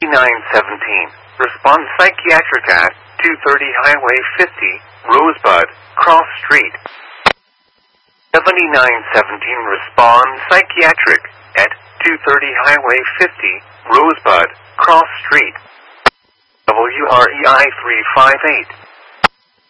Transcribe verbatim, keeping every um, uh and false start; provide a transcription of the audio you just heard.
nine seventeen. Respond psychiatric at two thirty Highway fifty, Rosebud, Cross Street. seventy-nine seventeen. Respond psychiatric at two thirty Highway fifty, Rosebud, Cross Street. W R E I three five eight.